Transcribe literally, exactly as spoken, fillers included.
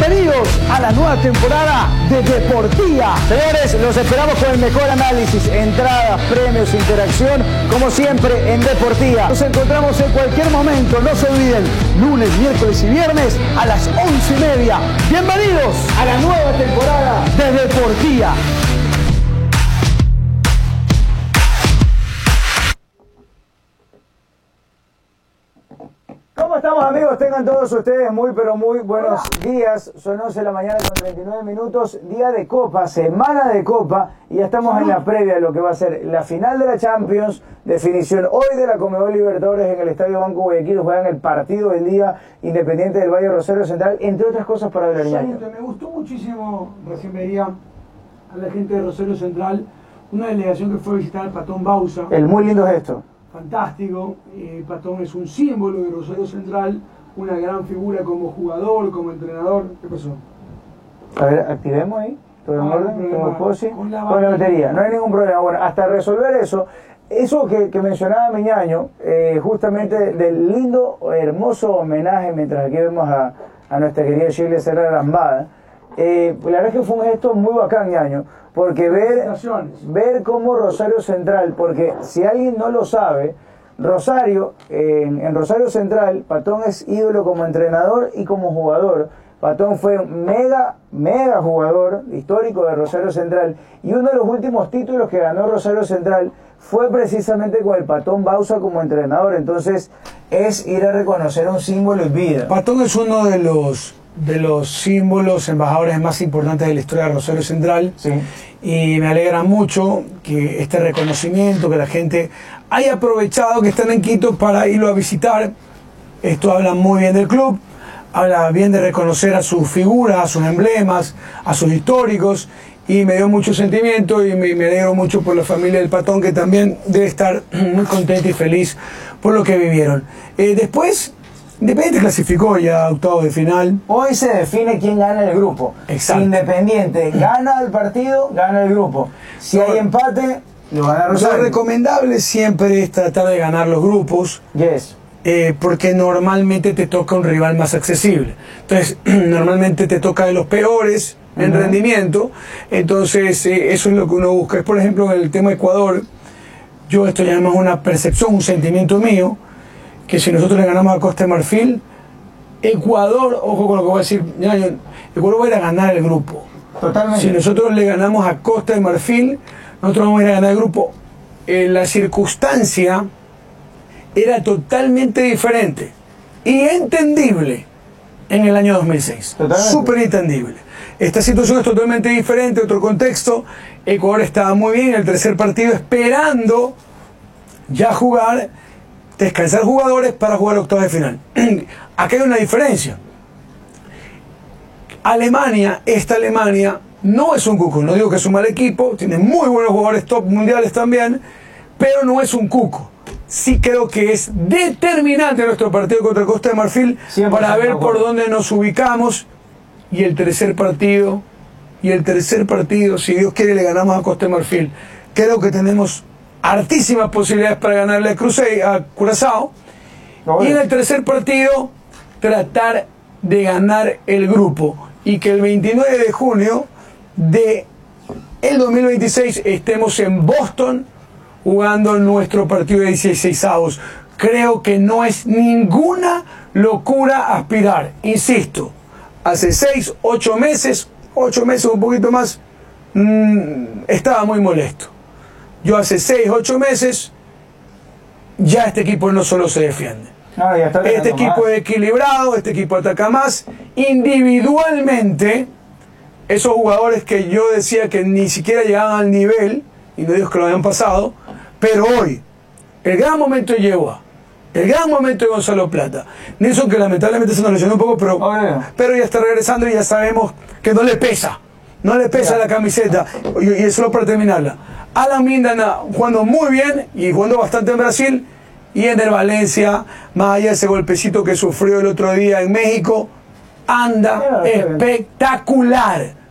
Bienvenidos a la nueva temporada de Deportía. Señores, los esperamos con el mejor análisis, entradas, premios, interacción, como siempre en Deportía. Nos encontramos en cualquier momento, no se olviden, lunes, miércoles y viernes a las once y media. Bienvenidos a la nueva temporada de Deportía. ¿Cómo estamos, amigos? Tengan todos ustedes muy pero muy buenos días. Son once de la mañana con treinta y nueve minutos, día de Copa, semana de Copa, y ya estamos en la previa de lo que va a ser la final de la Champions, definición hoy de la Conmebol Libertadores en el Estadio Banco Guayaquil. Juegan el partido del día, Independiente del Valle, Rosario Central, entre otras cosas para hablar. Me gustó muchísimo, recién veía a la gente de Rosario Central, una delegación que fue a visitar al Patón Bausa. El muy lindo gesto. Fantástico, eh, Patón es un símbolo de Rosario Central, una gran figura como jugador, como entrenador. ¿Qué pasó? A ver, activemos ahí, todo en Ah, orden, tengo posi, con la con la batería, no hay ningún problema. Bueno, hasta resolver eso, eso que, que mencionaba Miñaño, eh, justamente del lindo, hermoso homenaje, mientras aquí vemos a, a nuestra querida Shirley Serra Lambada, eh, la verdad es que fue un gesto muy bacán, Ñaño, porque ver, ver cómo Rosario Central, porque si alguien no lo sabe, Rosario, eh, en, en Rosario Central, Patón es ídolo como entrenador y como jugador. Patón fue un mega, mega jugador histórico de Rosario Central, y uno de los últimos títulos que ganó Rosario Central fue precisamente con el Patón Bausa como entrenador. Entonces es ir a reconocer un símbolo y vida. Patón es uno de los de los símbolos, embajadores más importantes de la historia de Rosario Central. Sí. Y me alegra mucho que este reconocimiento, que la gente haya aprovechado que están en Quito para irlo a visitar. Esto habla muy bien del club, habla bien de reconocer a sus figuras, a sus emblemas, a sus históricos, y me dio mucho sentimiento y me, me alegro mucho por la familia del Patón, que también debe estar muy contenta y feliz por lo que vivieron. Eh, después, Independiente clasificó ya a octavos de final. Hoy se define quién gana el grupo. Exacto. Si Independiente gana el partido, gana el grupo. Si hay empate, lo gana Rosario. Lo recomendable siempre es tratar de ganar los grupos. Yes. Eh, porque normalmente te toca un rival más accesible. Entonces, normalmente te toca de los peores en uh-huh. rendimiento. Entonces, eh, eso es lo que uno busca. Es, por ejemplo, en el tema Ecuador, yo esto ya es más una percepción, un sentimiento mío, que si nosotros le ganamos a Costa de Marfil, Ecuador, ojo con lo que voy a decir, Ecuador va a ir a ganar el grupo. Totalmente. Si nosotros le ganamos a Costa de Marfil, nosotros vamos a ir a ganar el grupo. Eh, la circunstancia era totalmente diferente y entendible en el año dos mil seis. Súper entendible. Esta situación es totalmente diferente, otro contexto. Ecuador estaba muy bien en el tercer partido, esperando ya jugar, descansar jugadores para jugar octavos de final. Aquí hay una diferencia. Alemania, esta Alemania, no es un cuco. No digo que es un mal equipo, tiene muy buenos jugadores top mundiales también, pero no es un cuco. Sí creo que es determinante nuestro partido contra Costa de Marfil para ver por dónde nos ubicamos. Y el tercer partido, y el tercer partido, si Dios quiere, le ganamos a Costa de Marfil. Creo que tenemos hartísimas posibilidades para ganarle a, Cruce, a Curazao. No, y en el tercer partido, tratar de ganar el grupo. Y que el veintinueve de junio de el dos mil veintiséis estemos en Boston jugando nuestro partido de dieciseisavos. Creo que no es ninguna locura aspirar. Insisto, hace seis, ocho meses, ocho meses un poquito más, mmm, estaba muy molesto. Yo hace seis, ocho meses, ya este equipo no solo se defiende. No, ya está este equipo más. Es equilibrado, este equipo ataca más. Individualmente, esos jugadores que yo decía que ni siquiera llegaban al nivel, y no digo que lo habían pasado, pero hoy, el gran momento de Yehua, el gran momento de Gonzalo Plata, Nelson, que lamentablemente se nos lesionó un poco, pero, oh, yeah. pero ya está regresando y ya sabemos que no le pesa, no le pesa yeah. la camiseta, y, y solo para terminarla. Alan Mindana jugando muy bien y jugando bastante en Brasil, y Ender Valencia, más allá de ese golpecito que sufrió el otro día en México, anda yeah, espectacular.